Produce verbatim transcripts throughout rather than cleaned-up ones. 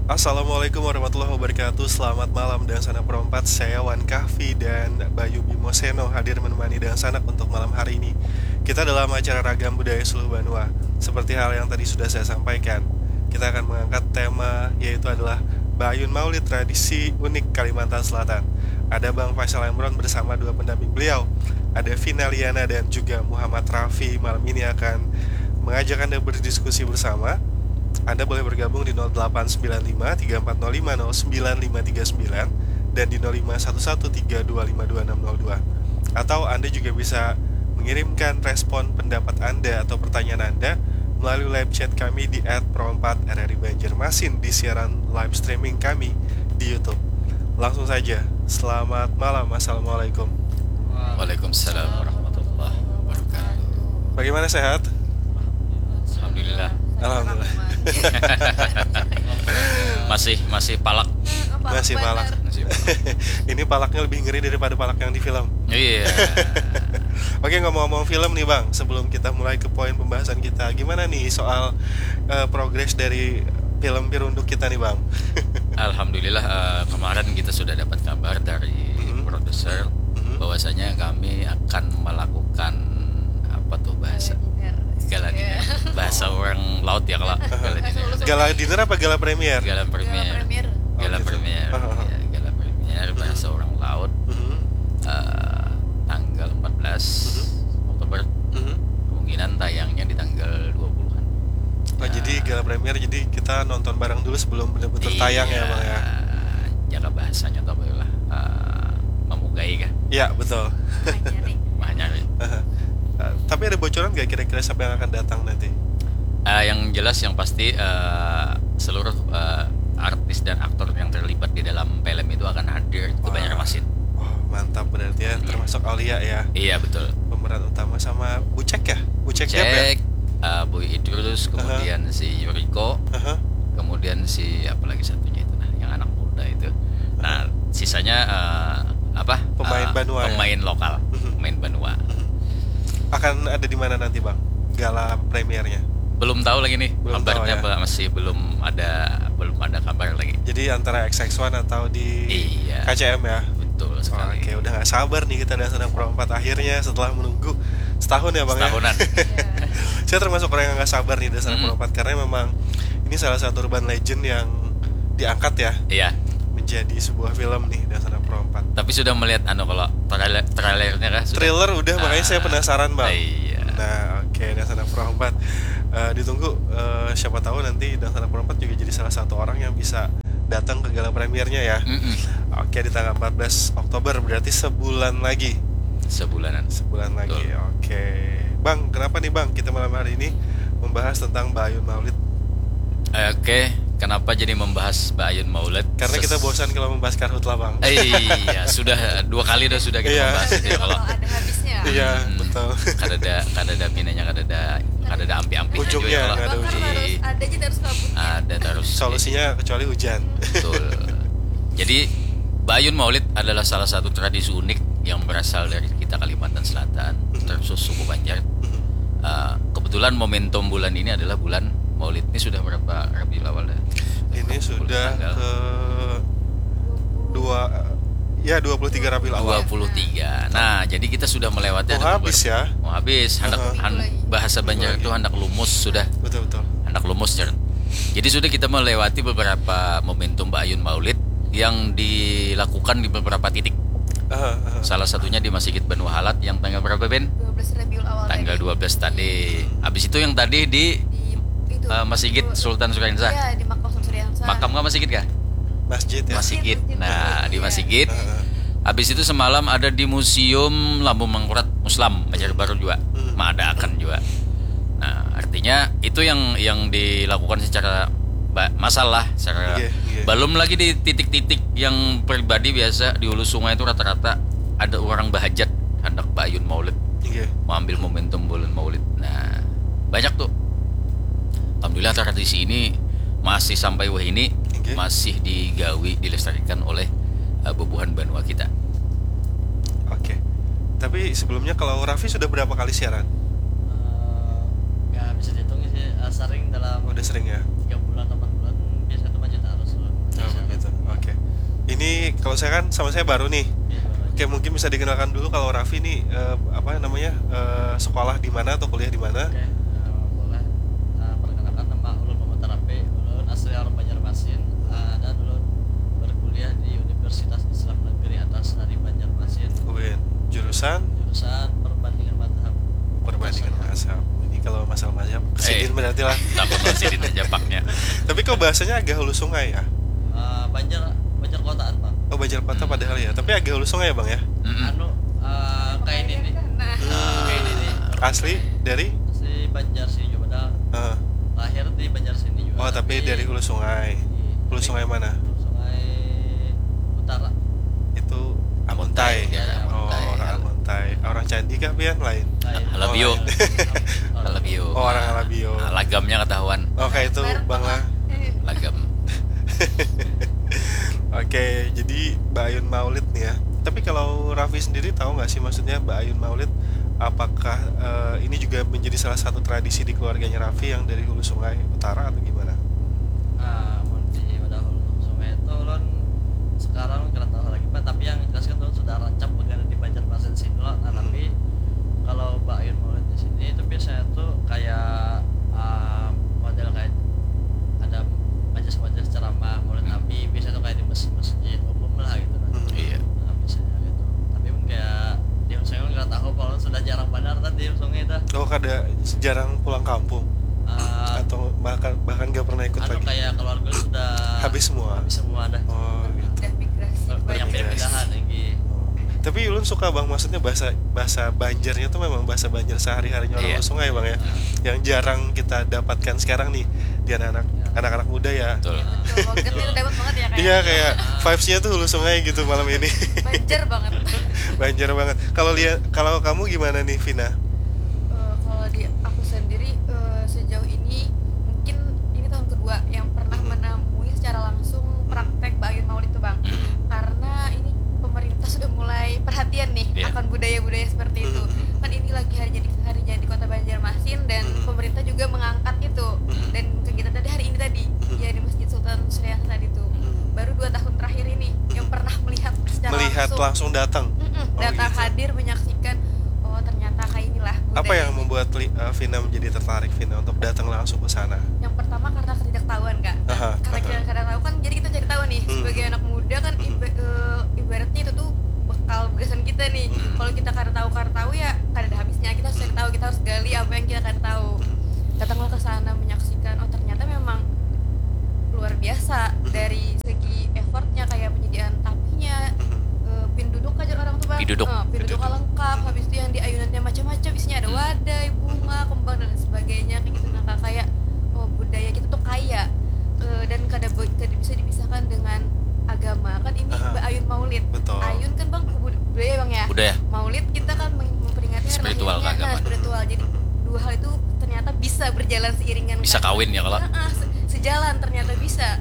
Assalamualaikum warahmatullahi wabarakatuh. Selamat malam dan sanak perempat. Saya Wan Kahfi dan Bayu Bimoseno hadir menemani dan sanak untuk malam hari ini. Kita dalam acara Ragam Budaya Seluruh Banua. Seperti hal yang tadi sudah saya sampaikan, kita akan mengangkat tema yaitu adalah Bayun Maulid, tradisi unik Kalimantan Selatan. Ada Bang Faisal Emron bersama dua pendamping beliau. Ada Vina Liana dan juga Muhammad Rafi. Malam ini akan mengajak Anda berdiskusi bersama. Anda boleh bergabung di nol delapan sembilan lima tiga empat nol lima nol sembilan lima tiga sembilan dan di nol lima satu satu tiga dua lima dua enam nol dua. Atau Anda juga bisa mengirimkan respon pendapat Anda atau pertanyaan Anda melalui live chat kami di et pro empat r r i Banjarmasin di siaran live streaming kami di YouTube. Langsung saja, selamat malam. Assalamualaikum. Waalaikumsalam warahmatullahi wabarakatuh. Bagaimana, sehat? Alhamdulillah. Alhamdulillah. Masih masih palak. Masih palak. Masih palak. Ini palaknya lebih ngeri daripada palak yang di film. Iya. Oke, ngomong-ngomong film nih Bang, sebelum kita mulai ke poin pembahasan kita, gimana nih soal uh, progres dari film Pirunduk kita nih Bang? Alhamdulillah, uh, kemarin kita sudah dapat kabar dari Mhm. produser Mhm. bahwasanya kami akan melakukan apa tuh bahasa gala dinner, bahasa orang laut ya kalau gala dinner. Gala dinner apa gala premier? Gala premier. Premier. Gala Oh, gitu. premier. Ah, ah, ah. Ya, gala premier bahasa orang laut. Mhm. uh, tanggal empat belas Oktober. Mhm. Kemungkinan tayangnya di tanggal dua puluhan. Oh, jadi gala premier, jadi kita nonton bareng dulu sebelum benar-benar tayang ya Bang ya? Jaga bahasanya tak boleh lah, uh, memugai kah? Iya, betul. Banyak. Uh, tapi ada bocoran nggak kira-kira siapa yang akan datang nanti? Uh, yang jelas yang pasti uh, seluruh uh, artis dan aktor yang terlibat di dalam film itu akan hadir ke Wah. Banjarmasin. Oh, mantap berarti ya, termasuk Aulia ya, Iya betul. pemeran utama, sama Bucek ya? Bucek Dep ya? Cek uh, Boy Idrus, kemudian si Yuriko, Aha. kemudian si apa lagi satunya itu, nah yang anak muda itu. Nah sisanya uh, apa? Pemain Uh, Banua ya? Pemain lokal, Mhm. pemain Banua. Akan ada di mana nanti Bang? Gala premiernya? Belum tahu lagi nih Belum tahu kabarnya ya? apa, masih belum ada belum ada kabar lagi. Jadi antara X X one atau di Iya. K C M ya? Betul Oh, sekali. Oke, udah gak sabar nih kita dan Senang Perempat akhirnya setelah menunggu setahun ya Bang Setahunan. ya? Saya termasuk orang yang gak sabar nih dan Senang Mm-mm. Perempat karena memang ini salah satu urban legend yang diangkat ya Iya. menjadi sebuah film nih dan Senang Perempat. Tapi sudah melihat anu kalau trailer trailernya kah? Sudah? Trailer udah, makanya saya Ah, penasaran Bang. Iya. Nah, oke, dan Senang Perempat Eh, ditunggu, eh, siapa tahu nanti dan Senang Perempat juga jadi salah satu orang yang bisa datang ke gala premiernya ya. Mm-mm. Oke, di tanggal empat belas Oktober, berarti sebulan lagi. Sebulanan. Sebulan lagi. Betul. Oke. Bang, kenapa nih Bang kita malam hari ini membahas tentang Bayun Maulid? Eh, Oke, kenapa jadi membahas Bayun Maulid? Karena kita Ses- bosan kalau membahas karhutlah Bang. Eh, iya, sudah dua kali dah sudah kita Iya. membahas itu ya kalau. Kalau ada habisnya. Iya, Hmm, betul. Kadada kadada pinanya kadada kadada ampi-ampi Ujungnya juga nggak ada kalau Bang, ujung. harus di- ada aja terus kabutnya. ada terus. Solusinya kecuali hujan. Betul. Jadi Bayun Maulid adalah salah satu tradisi unik yang berasal dari kita Kalimantan Selatan, terkhusus suku Banjar. Uh, kebetulan momentum bulan ini adalah bulan Maulid. Ini sudah berapa Rabiul Awal dah? Ini sudah Tanggal ke dua ya dua puluh tiga Rabiul dua Awal. puluh tiga. Nah, jadi kita sudah melewati Oh, ada habis beberapa- ya. Mau habis. Hendak Aha. han- bahasa Banjar Minggu itu lagi. hendak lumus sudah. Betul betul. Hendak lumus Jar. Jadi sudah kita melewati beberapa momentum Bayun Maulid yang dilakukan di beberapa titik. Aha, aha. Salah satunya di Masjid Banu Halat yang tanggal berapa Ben? dua belas Rabiul Awal Tanggal tadi. dua belas tadi. Habis itu yang tadi di Di itu. uh, Masjid itu- Sultan Surainsa. Iya, di makam Sultan Surainsa. Makam nggak Masjid kah? Masjid ya. Masjid. Masjid. Nah, di Iya. Masjid. Aha. Habis itu semalam ada di Museum Lambung Mangkurat Muslim Banjarbaru juga. Hmm. Mengadakan juga. Nah, artinya itu yang yang dilakukan secara ba- masalah secara Iya, iya. belum lagi di titik-titik yang pribadi biasa di hulu sungai itu rata-rata ada orang bahajat hendak Bayun Maulid, Iya. mau ambil momentum bulan Maulid. Nah, banyak tuh. Alhamdulillah tradisi ini masih sampai wah ini Oke. masih digawi dilestarikan oleh uh, bubuhan Banua kita. Oke. Tapi sebelumnya kalau Raffi sudah berapa kali siaran? Eh, nggak bisa dihitung sih, eh, sering dalam Udah sering ya. tiga bulan atau empat bulan biasa itu macet arus ini kalau saya kan sama saya baru nih. Oke, mungkin bisa dikenalkan dulu kalau Raffi nih eh, apa namanya eh, sekolah di mana atau kuliah di mana? Oke, uh, boleh. Uh, perkenalkan nama Ulun Muhammad Tarapi. Ulun asli orang Banjarmasin uh, dan ulun berkuliah di Universitas Islam Negeri Antasari Banjarmasin. Kemudian jurusan Jurusan perbandingan mazhab. perbandingan mazhab. Ini kalau masalah mazhab kesidin Eh. berarti lah. Takut sidin aja paknya. Tapi kok bahasanya agak hulu sungai ya? Uh, Banjar Banjar kotaan, Pak. Oh, Banjar Kota padahal ya, tapi agak hulu sungai ya bang ya? Mm-mm. Anu uh, kayak ini nih. Nah, Kayak ini nih. Asli dari? Si Banjar sini juga padahal eh, lahir di Banjar sini juga. oh tapi dari hulu sungai. Hulu sungai mana? Hulu Sungai Utara. Itu Amuntai. Ya, Oh, Amuntai. orang Amuntai. Orang Candi kah Pian lain? Lain. Alabio. Oh, Alabio. Oh, orang Alabio. Nah, lagamnya ketahuan. Oke, itu merek Bang lah. Eh, Lagam. Oke, jadi Mbak Ayun Maulid nih ya. Tapi kalau Raffi sendiri tahu nggak sih maksudnya Mbak Ayun Maulid? Apakah eh, ini juga menjadi salah satu tradisi di keluarganya Raffi yang dari hulu sungai utara atau gimana? Nah, mun di pada hulu sungai itu ulun sekarang kurang tahu lagi Pak, tapi yang jelas kan ulun sudah rancang pegana di Banjarmasin sini loh. Nah, tapi kalau Mbak Ayun Maulid di sini itu biasanya tuh kayak uh, model kayak ada majelis-majelis ceramah Maulid Nabi, biasanya tuh kayak di masjid-masjid umum lah gitu kan. Hmm. Iya. Nah, biasanya gitu. Tapi mun kayak di hulu sungai nggak tahu kalau sudah jarang benar tadi di hulu sungai itu. Oh, ada jarang pulang kampung Uh, atau bahkan bahkan nggak pernah ikut anu lagi? kayak keluarga sudah Habis semua. habis semua dah. Oh, gitu. udah migrasi Banyak banyak. pindah-pindahan lagi. Oh. Tapi Ulun suka bang, maksudnya bahasa bahasa Banjarnya tuh memang bahasa Banjar sehari-harinya orang Iya. hulu sungai bang ya, yang jarang kita dapatkan sekarang nih di anak-anak anak-anak muda ya. Betul. Betul, Logat itu dapat banget ya kayak Iya kayak vibes-nya tuh hulu sungai gitu malam ini. Banjar banget. Banjar banget. Kalau lihat kalau kamu gimana nih Vina? Eh, kalau di aku sendiri eh, sejauh ini mungkin ini tahun kedua yang pernah menemui secara langsung praktek Bayun Maulid itu bang, karena ini pemerintah sudah mulai perhatian nih Iya. akan budaya-budaya seperti itu. Kan ini lagi hari jadi hari jadi kota Banjarmasin dan pemerintah juga mengangkat itu, dan kegiatan tadi hari ini tadi ya di Masjid Sultan Syariah tadi tuh baru dua tahun terakhir ini yang pernah melihat secara Melihat langsung, langsung datang. Mm-mm, Oh, datang gitu. hadir menyaksikan, oh ternyata kayak inilah Apa budaya yang ini. membuat li- uh, Vina menjadi tertarik Vina untuk datang langsung ke sana? Yang pertama karena ketidaktahuan kak. Aha, Karena aha. kita kadang tahu kan, jadi kita cari tahu nih Hmm. sebagai anak muda kan iba- eh, ibaratnya itu tuh bekal bagasan kita nih. Hmm. Kalau kita kada tahu kada tahu ya kada ada habisnya. Kita harus cari tahu, kita harus gali apa yang kita kada tahu. Datanglah ke sana menyaksikan, oh ternyata memang luar biasa dari segi effortnya, kayak penyediaan tapinya, eh, pin duduk aja orang tuh bang. Pin duduk. Eh, pin duduk lengkap. Habis itu yang di ayunannya macam-macam, isinya ada wadai, bunga, kembang dan sebagainya kayak gitu. Nah Kak, kayak oh budaya kita tuh kaya. Eh, dan kada, bo- kada bisa dipisahkan dengan agama kan ini. Aha. Ayun Maulid. Betul. Ayun kan bang bud- budaya bang ya. Budaya. Maulid kita kan meng- memperingati hari Spiritual lahirnya, keagamaan. nah, spiritual. Jadi dua hal itu ternyata bisa berjalan seiringan. Bisa kan. kawin ya kalau. Ah, ah, se- sejalan ternyata bisa.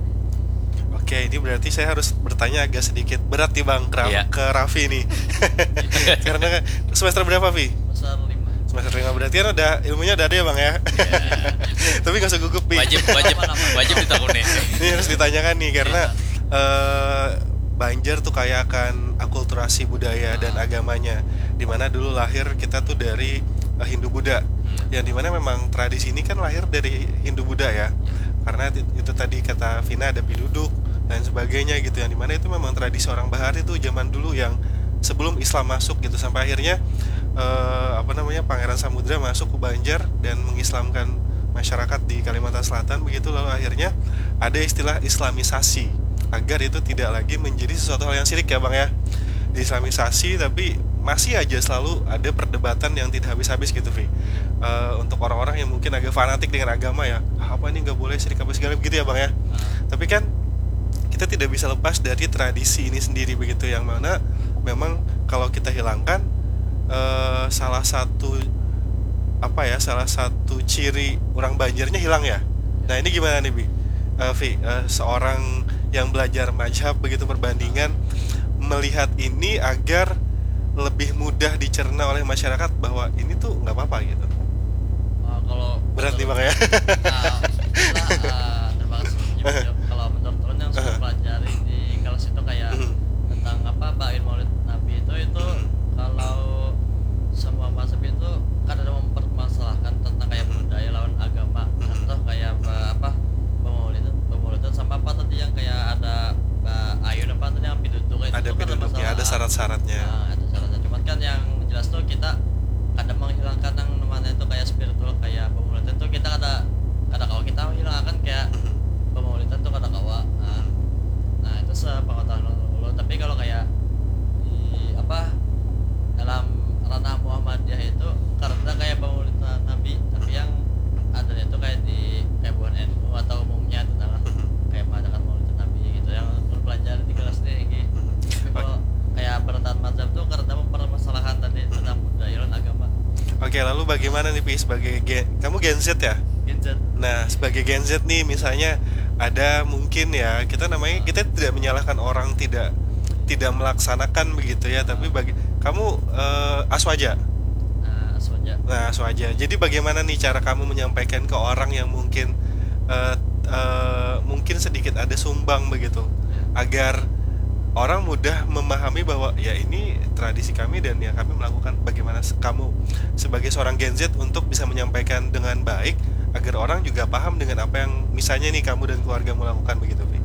Oke, ini berarti saya harus bertanya agak sedikit berat nih bang ke, Ra- Iya. ke Raffi nih. Karena semester berapa Vi? Besar lima. Semester lima berarti kan ada ilmunya udah ada ya bang ya. Tapi nggak usah gugup Vi. Wajib wajib wajib ditakuni. Ini harus ditanyakan nih karena eh, Banjar tuh kaya akan akulturasi budaya dan agamanya. Dimana dulu lahir kita tuh dari eh, Hindu Buddha. Yang dimana memang tradisi ini kan lahir dari Hindu Buddha ya. Karena itu, itu tadi kata Vina ada piduduk dan sebagainya gitu. Yang dimana itu memang tradisi orang Bahari tuh zaman dulu yang sebelum Islam masuk gitu, sampai akhirnya eh, apa namanya Pangeran Samudra masuk ke Banjar dan mengislamkan masyarakat di Kalimantan Selatan begitu. Lalu akhirnya ada istilah Islamisasi agar itu tidak lagi menjadi sesuatu hal yang syirik ya bang ya, diislamisasi. Tapi masih aja selalu ada perdebatan yang tidak habis-habis gitu Vi. Uh, untuk orang-orang yang mungkin agak fanatik dengan agama ya, ah, apa ini nggak boleh syirik apa segala begitu ya bang ya. Tapi kan kita tidak bisa lepas dari tradisi ini sendiri begitu, yang mana memang kalau kita hilangkan uh, salah satu apa ya salah satu ciri orang Banjarnya hilang ya. Nah ini gimana nih Bi? Uh, Vi, uh, seorang yang belajar mazhab begitu perbandingan melihat ini agar lebih mudah dicerna oleh masyarakat bahwa ini tuh nggak apa-apa gitu. Uh, kalau Berat nih bang ya. Nah, itulah, uh, terima kasih. Jadi, kalau menurut Ron yang sudah pelajari di kalau situ bagaimana nih Pi sebagai gen, kamu Gen Z ya? Gadget. Nah, sebagai Gen Z nih misalnya ada mungkin ya, kita namanya kita tidak menyalahkan orang tidak tidak melaksanakan begitu ya, tapi bagi kamu eh, aswaja. Nah, aswaja. Nah, aswaja. Jadi bagaimana nih cara kamu menyampaikan ke orang yang mungkin eh, eh, mungkin sedikit ada sumbang begitu, agar orang mudah memahami bahwa ya ini tradisi kami dan yang kami melakukan. Bagaimana se- kamu sebagai seorang Gen Z untuk bisa menyampaikan dengan baik agar orang juga paham dengan apa yang misalnya nih kamu dan keluarga melakukan begitu, Pi.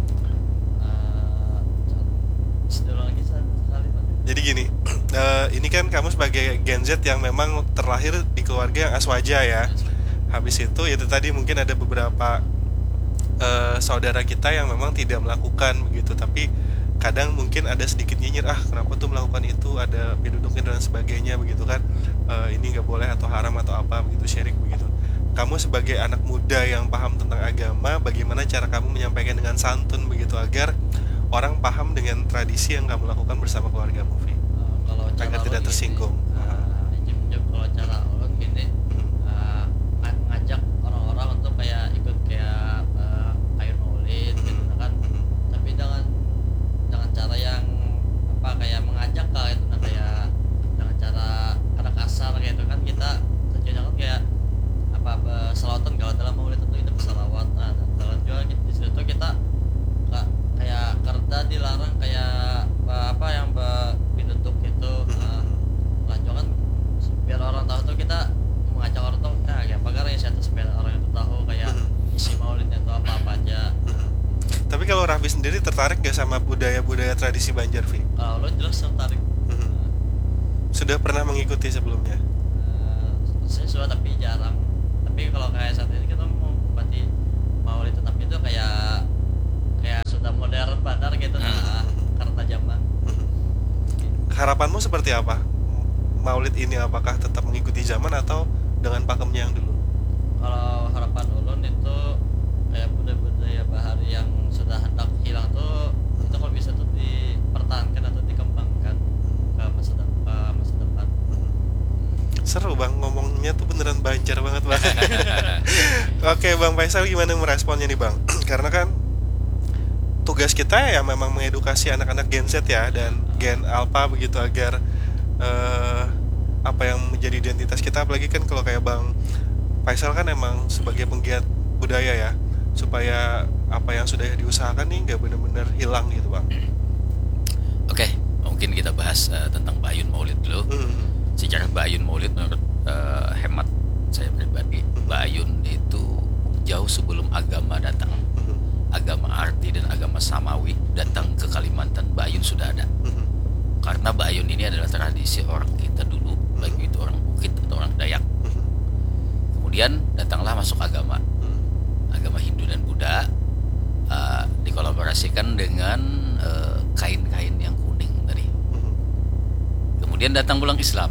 Eh, Sedulur lagi sekali Pak. Jadi gini, eh, ini kan kamu sebagai Gen Z yang memang terlahir di keluarga yang aswaja ya. Habis itu itu tadi mungkin ada beberapa eh, saudara kita yang memang tidak melakukan begitu, tapi kadang mungkin ada sedikit nyinyir, ah kenapa tuh melakukan itu, ada penduduknya dan sebagainya begitu kan. Eh, ini nggak boleh atau haram atau apa begitu, syirik begitu. Kamu sebagai anak muda yang paham tentang agama, bagaimana cara kamu menyampaikan dengan santun begitu agar orang paham dengan tradisi yang kamu lakukan bersama keluargamu, Vi? Eh, kalau cara Agar tidak ulun tersinggung. gini, eh, Ijib, Ijib, kalau cara ulun gini, eh, ng- ngajak orang-orang untuk kayak ikut kayak eh, ayun maulid gitu kan, tapi dengan dengan cara yang apa kayak mengajak lah itu nah, kayak dengan cara ada kasar gitu kan, kita tujuannya kan kayak apa be- selawatan kalau dalam maulid itu kita bersalawat. Nah, dalam juga gitu, di situ kita ka- kayak kerja dilarang kayak apa, apa yang penduduk itu. Nah, lanjut kan biar orang tahu tuh kita mengajak orang tuh nah ya pagar ya saya tuh biar orang itu tahu kayak isi maulidnya itu apa apa aja. Tapi kalau Raffi sendiri tertarik gak sama budaya-budaya tradisi Banjar, Vi? Kalau lo jelas tertarik. Sudah pernah mengikuti sebelumnya? Eh, saya sudah tapi jarang. Tapi kalau kayak saat ini kita mau berarti maulid itu tapi itu kayak kayak sudah modern bandar gitu nah karena zaman. Harapanmu seperti apa? Maulid ini apakah tetap mengikuti zaman atau dengan pakemnya yang dulu? Kalau harapan ulun itu kayak budaya-budaya bahari yang sudah hendak hilang tuh itu kalau bisa tuh dipertahankan atau dikembangkan ke masa depan masa depan. Seru bang, ngomongnya tuh beneran Banjar banget bang. Oke bang Faisal, gimana meresponnya nih bang? Karena kan tugas kita ya memang mengedukasi anak-anak Gen Z ya dan Gen Alpha begitu agar eh, apa yang menjadi identitas kita, apalagi kan kalau kayak bang Faisal kan emang sebagai penggiat budaya ya, supaya apa yang sudah diusahakan nih nggak benar-benar hilang gitu bang. Oke, mungkin kita bahas uh, tentang Bayun Maulid dulu. Hmm. Secara Bayun Maulid menurut uh, hemat saya pribadi, Bayun itu jauh sebelum agama datang. Agama arti dan agama samawi datang ke Kalimantan, Bayun sudah ada. Karena Bayun ini adalah tradisi orang kita dulu, baik itu orang Bukit atau orang Dayak. Kemudian datanglah masuk agama, agama Hindu dan Buddha, uh, dikolaborasikan dengan uh, kain-kain yang kuning tadi. Kemudian datang pulang Islam,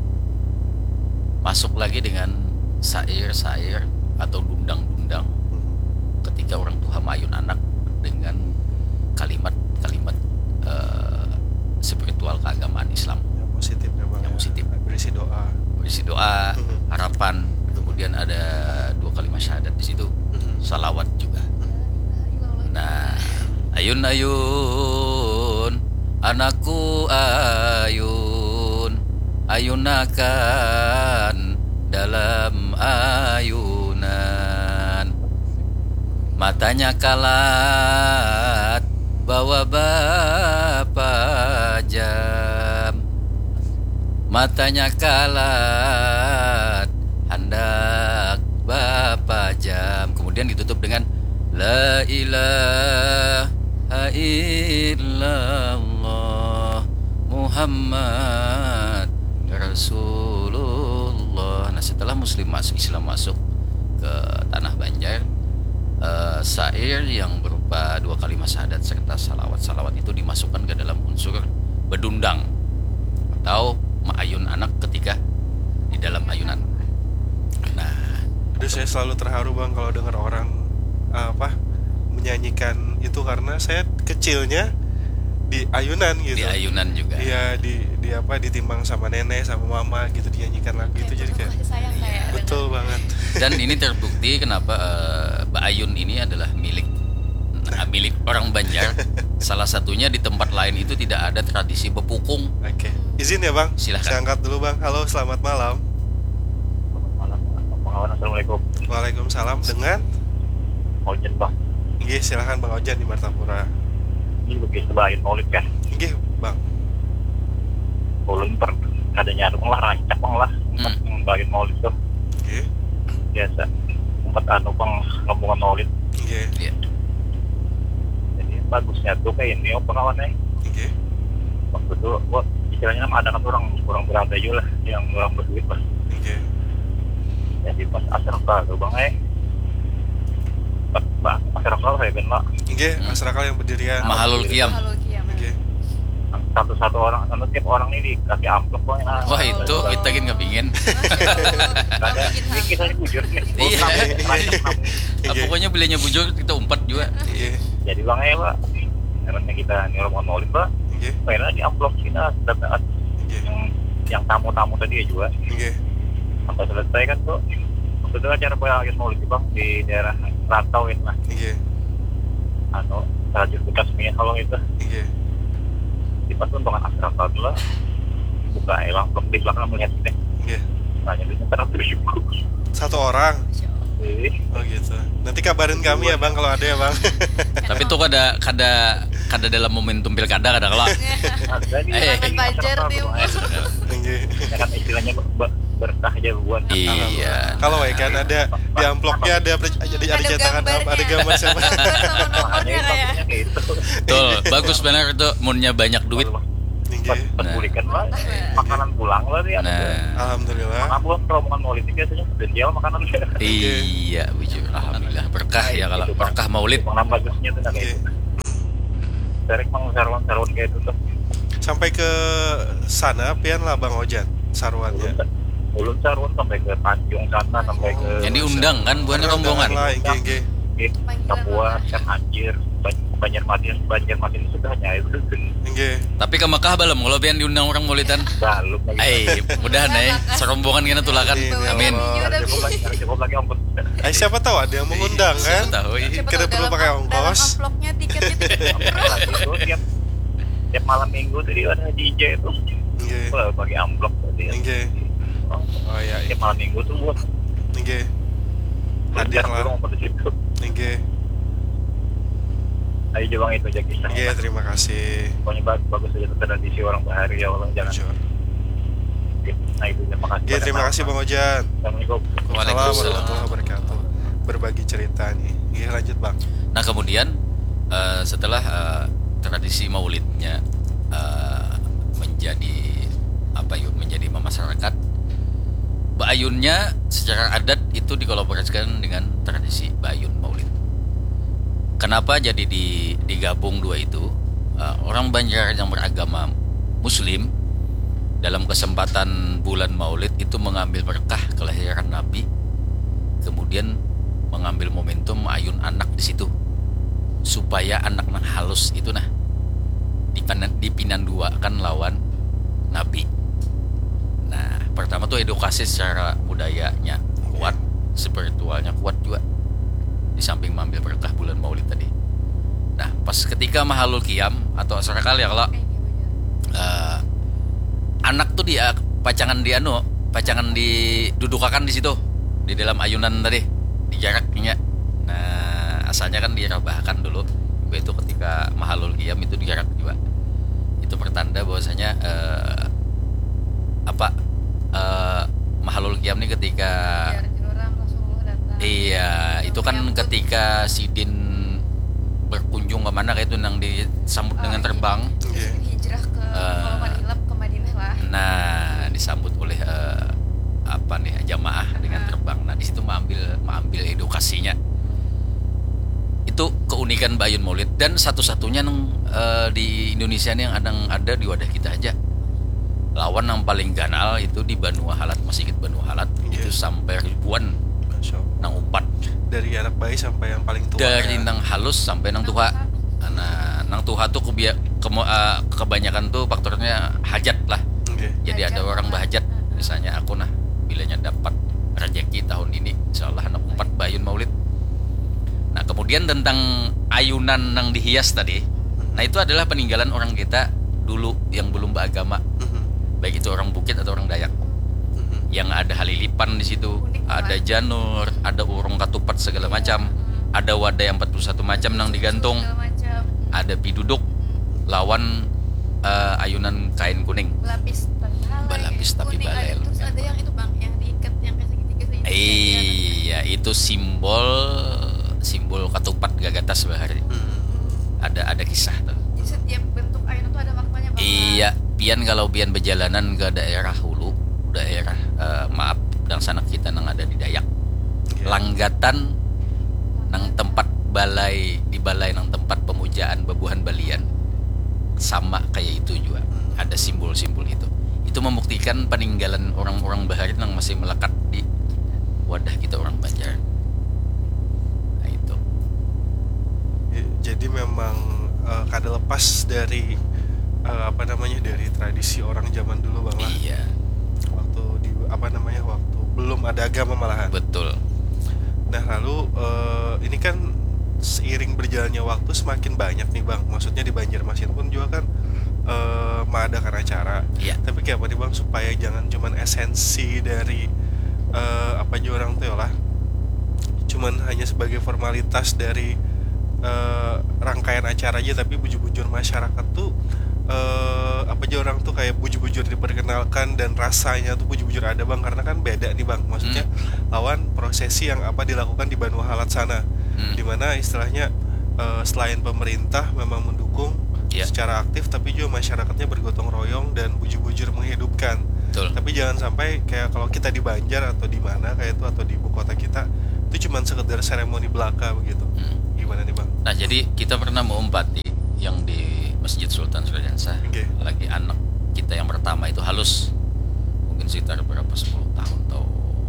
masuk lagi dengan sair-sair atau dundang-dundang. Ketika orang tua mayun anak dengan kalimat-kalimat uh, spiritual keagamaan Islam Yang positif ya bang. Yang ya. positif. Berisi doa. berisi doa, harapan, kemudian ada dua kalimat syahadat di situ, salawat juga. Nah, ayun ayun, anakku ayun, ayunakan dalam ayunan, matanya kalat bawa bapak jam, matanya kalat hendak bapak jam. Kemudian ditutup dengan la ilaha illallah Muhammad Rasulullah. Nah, setelah muslim masuk, Islam masuk ke tanah Banjar, uh, syair yang berupa dua kalimat syahadat serta salawat-salawat itu dimasukkan ke dalam unsur bedundang atau ma'ayun anak ketika di dalam ayunan. Nah, Aduh, saya selalu terharu bang kalau dengar orang apa menyanyikan itu, karena saya kecilnya di ayunan gitu. Di ayunan juga. Iya, di di apa ditimbang sama nenek sama mama gitu, dinyanyikan lagu itu jadi kayak kasih sayang kayak betul banget. Dan ini terbukti kenapa eh, Mbak Ayun ini adalah milik nah, milik orang Banjar. Salah satunya di tempat lain itu tidak ada tradisi bepukung. Oke, izin ya bang, Silahkan. saya angkat dulu bang. Halo, selamat malam. Malam, pengawan. Assalamualaikum. Waalaikumsalam. Dengan Ojen bang, Nggih, silahkan bang Ojan di Martapura. ini begitu sebayin maulid kan. Nggih bang. Ulun per adanya rumah lah rancak bang lah, tempat Hmm. sebayin maulid tuh Nggih, biasa. Tempat anu bang ngomongin maulid. nggih, Ya. Jadi bagusnya tuh kayak ini oh pengawannya. nggih, Waktu itu, wah istilahnya mah ada kan orang orang berada juga lah, yang orang berduit lah. nggih. Jadi pas asrama tuh bang eh, pas pas asrama saya ben lah. Nggih, masyarakat yang berdirian. Mahalul Qiyam. Halo Kia Nggih. Satu-satu orang, anu tiap orang ini dikasih amplop bang. Nah, Wah itu kita kan nggak pingin. ada ini kita bujur nih. Iya. Ah, Nggih. pokoknya belinya bujur kita umpat juga. Nggih, Jadi bang eh pak, karena kita nih orang maulid pak, nggih, mainnya di amplop sini sudah banget nggih, yang yang tamu-tamu tadi ya juga nggih, sampai selesai kan tuh. Waktu itu acara pengajian maulid bang di daerah Rantau itu lah, nggih, anu Rajin Bekas Mie kalau itu nggih. di pas untungan asrama itu lah, buka elang amplop di belakang melihat ini, Nggih. nanya duitnya seratus ribu. Satu orang. Eh, Oh gitu. Nanti kabarin kami ya bang kalau ada ya bang. Tapi itu kada kada kada dalam momentum pilkada kada kalau. ada di Eh. Makan Fajar nih, Bu. Nggih. ya kan istilahnya ber- berkah aja buat. Iya. Kalau ya kan ada di amplopnya ada ada ada Ada cetakan apa, ada gambarnya. gambar siapa. Gambar sama nomornya kayak Makanya kayak itu. Betul, bagus benar itu munnya banyak duit. Pas Nggih. pas Nah. pulihkan lah, makanan pulang lah dia. Nah, Alhamdulillah. Makanan rombongan maulid itu biasanya spesial makanan. iya, bujur. Alhamdulillah berkah ya kalau berkah Maulid. Emang nambah bagusnya tuh kayak Nggih. itu. Derek mang sarwan-sarwan kayak itu tuh. Sampai ke sana pian lah bang Ojan sarwannya. Ulun sarwan sampai ke Tanjung sana sampai ke Yang diundang kan bukan rombongan. Lah, nggih, nggih. Nggih, Papua, kan Anjir, Ban- Banjarmasin, Banjarmasin itu sudah hanya itu kan Nggih. Tapi ke Mekah belum kalau pian diundang orang Maulidan. baluk lagi. Eh, mudahan ya serombongan kena tulakan. Amin. Harus cukup lagi, harus cukup lagi ongkos. Eh siapa tahu ada yang mengundang kan? Siapa tahu, iya. Siapa Kita tahu perlu dalam- pakai dalam ongkos. amplopnya tiketnya tiket umroh. Itu tiap tiap malam minggu tadi ada D J itu. Nggih. Wah, bagi amplop tadi. Nggih. Oh iya, Tiap malam minggu tuh buat nggih. Hadir hadir lah. pada situ. Nggih. Ayo coba itu aja kisah. Nggih, terima kasih. Pokoknya bagus, bagus aja tradisi orang Bahari ya Allah jangan. Bujur. Nah itu terima kasih. Nggih, terima kasih Bang Ojan. Assalamualaikum. Waalaikumsalam. Waalaikumsalam warahmatullahi wabarakatuh. Berbagi cerita nih. Nggih, lanjut Bang. Nah kemudian eh, setelah eh, tradisi Maulidnya eh, menjadi apa yuk menjadi masyarakat, Bayunnya secara adat itu dikolaborasikan dengan tradisi Bayun Maulid. Kenapa jadi di, digabung dua itu? Uh, orang Banjar yang beragama Muslim dalam kesempatan bulan Maulid itu mengambil berkah kelahiran Nabi, kemudian mengambil momentum ayun anak di situ, supaya anak nang halus itu nah dipinan dipinanduakan lawan Nabi. Nah, pertama tuh edukasi secara budayanya kuat, spiritualnya kuat juga. Di samping mengambil berkah bulan Maulid tadi. Nah, pas ketika Mahalul Qiyam atau asar kali ya kalau uh, anak tuh dia pacangan di anu, pacangan didudukakan di situ di dalam ayunan tadi, di jaraknya. Nah, asalnya kan dirabahkan dulu. Itu ketika Mahalul Qiyam itu dijarak juga. Itu pertanda bahwasanya uh, apa uh, Mahalul Qiyam ini ketika iya, itu kan ketika Sidin berkunjung ke mana kayak itu nang disambut Oh, dengan terbang. Nggih. Hijrah ke Eh. Pulau Hilap ke Madinah lah. Nah, disambut oleh eh, apa nih jamaah dengan terbang. Nah, di situ mengambil mengambil edukasinya. Itu keunikan Bayun Maulid dan satu-satunya nang eh, di Indonesia ini yang ada ada di wadah kita aja. Lawan yang paling ganal itu di Banua Halat, Masjid Banua Halat. Iya. Itu sampai ribuan Masya Allah. nang umpat. Dari anak bayi sampai yang paling tua. Dari ya. nang halus sampai nang tua. Nah, nang tuha tuh kebia, kemo, uh, kebanyakan tuh faktornya hajat lah. Oke. Jadi Hajat, ada orang Pak. bahajat, misalnya aku nah bilanya dapat rezeki tahun ini, insyaallah anak empat bayun maulid. Nah kemudian tentang ayunan nang dihias tadi, nah itu adalah peninggalan orang kita dulu yang belum beragama, Mhm. baik itu orang Bukit atau orang Dayak. Mhm. Yang ada halilipan di situ, Unik ada banget. janur, ada urung katupat segala macam, ada wadah empat puluh satu macam nang digantung, Segala macam. ada piduduk lawan uh, ayunan kain kuning. Belapis tapi balai. Belapis tapi kuning, balai. ada- Terus ada yang itu bang, yang diikat yang kayak segitiga segitiga. Iya, itu simbol simbol katupat gagatas bahari. Mhm. Ada ada kisah tuh. Jadi setiap bentuk ayunan itu ada maknanya bang. Iya, pian kalau pian berjalanan ke daerah hulu, daerah eh, maaf dan sanak kita nang ada di Dayak. Oke. Langgatan nang tempat balai di balai nang tempat pemujaan bebuhan balian. Sama kayak itu juga. Ada simbol-simbol itu. Itu membuktikan peninggalan orang-orang bahari nang masih melekat di wadah kita orang Banjar. Nah itu. Ya, jadi memang eh, kada lepas dari eh, apa namanya dari tradisi orang zaman dulu bang lah. Iya, Waktu di apa namanya waktu belum ada agama malahan. betul. Nah lalu eh, ini kan seiring berjalannya waktu semakin banyak nih bang. Maksudnya di Banjarmasin pun juga kan eh, mengadakan acara. Iya. Tapi kayak apa nih bang supaya jangan cuman esensi dari eh, apa aja orang tuh ya lah. Cuman hanya sebagai formalitas dari eh, rangkaian acara aja, tapi bujur-bujur masyarakat tuh eh, apa aja orang tuh kayak bujur-bujur diperkenalkan dan rasanya tuh bujur-bujur ada bang, karena kan beda nih bang. Maksudnya lawan prosesi yang apa dilakukan di Banua Halat sana, Hmm. dimana istilahnya eh, selain pemerintah memang mendukung Iya. secara aktif, tapi juga masyarakatnya bergotong royong dan bujur-bujur menghidupkan. Betul. Tapi jangan sampai kayak kalau kita di Banjar atau di mana kayak itu atau di ibu kota kita itu cuman sekedar seremoni belaka begitu. Hmm. Gimana nih bang? Nah jadi kita pernah mengumpati yang di Masjid Sultan Suradansa. Oke. Lagi anak kita yang pertama itu halus, mungkin sekitar berapa sepuluh tahun atau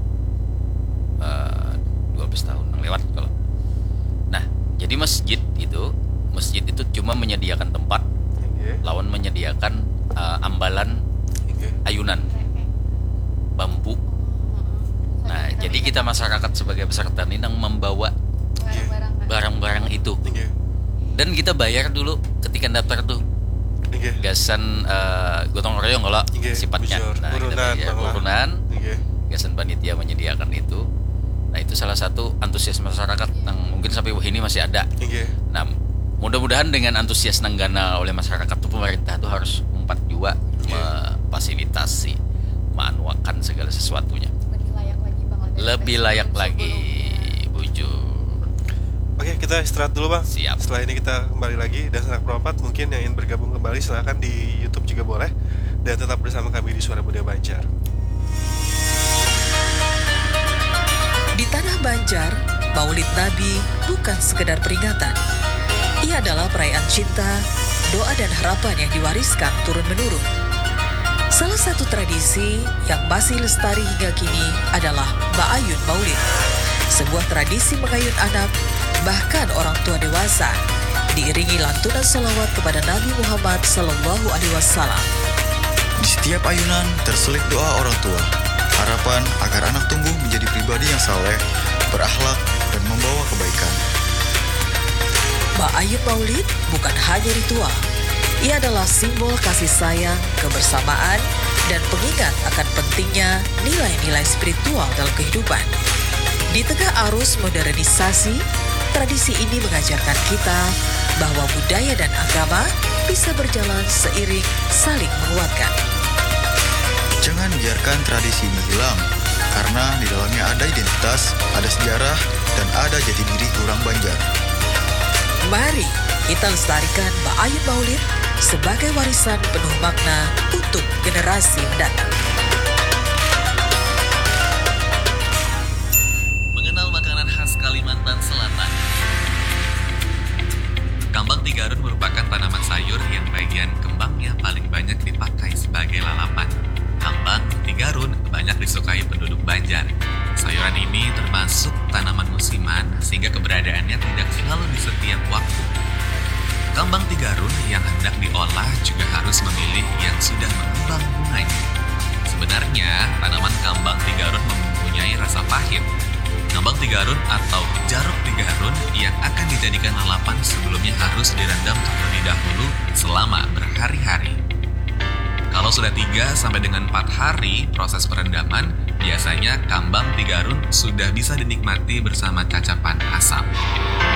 eh, dua belas tahun yang lewat kalau. Nah jadi masjid itu masjid itu cuma menyediakan tempat, Oke. lawan menyediakan eh, ambalan Oke. ayunan bambu. Nah jadi kita masyarakat sebagai peserta ini yang membawa barang-barang Kak. barang-barang itu. Oke. Dan kita bayar dulu ketika daftar tuh Oke. gasan eh, gotong royong kalau Oke, sifatnya. bujur. Nah, kita Urunan, bayar Bang lah. urunan, Oke. gasan panitia menyediakan itu. Nah, itu salah satu antusias masyarakat yang mungkin sampai wah ini masih ada. Oke. Nah, mudah-mudahan dengan antusias nanggana oleh masyarakat tuh pemerintah tuh harus empat juga memfasilitasi, manuakan segala sesuatunya. Lebih layak lagi bang. Lebih layak Sebelumnya. lagi, bujur. Oke, kita istirahat dulu bang. Siap. Setelah ini kita kembali lagi dan sanak perempat mungkin yang ingin bergabung kembali silahkan di YouTube juga boleh, dan tetap bersama kami di Suara Budaya Banjar. Di tanah Banjar, Maulid Nabi bukan sekedar peringatan. Ia adalah perayaan cinta, doa dan harapan yang diwariskan turun-menurun. Salah satu tradisi yang masih lestari hingga kini adalah Ba'ayun Maulid. Sebuah tradisi mengayun anak, bahkan orang tua dewasa, diiringi lantunan salawat kepada Nabi Muhammad Sallallahu Alaihi Wasallam. Di setiap ayunan terselip doa orang tua, harapan agar anak tumbuh menjadi pribadi yang saleh, berakhlak, dan membawa kebaikan. Ba'ayun Maulid bukan hanya ritual. Ia adalah simbol kasih sayang, kebersamaan, dan pengingat akan pentingnya nilai-nilai spiritual dalam kehidupan. Di tengah arus modernisasi, tradisi ini mengajarkan kita bahwa budaya dan agama bisa berjalan seiring saling menguatkan. Jangan biarkan tradisi ini hilang, karena di dalamnya ada identitas, ada sejarah, dan ada jati diri orang Banjar. Mari kita lestarikan Ba'ayun Maulid sebagai warisan penuh makna untuk generasi mendatang. Mengenal makanan khas Kalimantan Selatan. Kambang tigarun merupakan tanaman sayur yang bagian kembangnya paling banyak dipakai sebagai lalapan. Kambang tigarun banyak disukai penduduk Banjar. Sayuran ini termasuk tanaman musiman sehingga keberadaannya tidak selalu di setiap waktu. Kambang tigarun salah juga harus memilih yang sudah mengembang bunganya. Sebenarnya, tanaman kambang tigarun mempunyai rasa pahit. Kambang tigarun atau jaruk tigarun yang akan dijadikan lalapan sebelumnya harus direndam terlebih dahulu selama berhari-hari. Kalau sudah tiga sampai dengan empat hari proses perendaman, biasanya kambang tigarun sudah bisa dinikmati bersama cacapan asam.